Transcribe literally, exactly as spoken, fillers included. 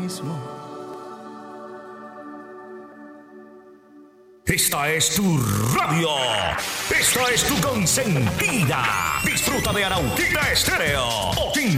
mismo. Esta es tu radio. Esta es tu consentida. Disfruta de Arauquita Estéreo.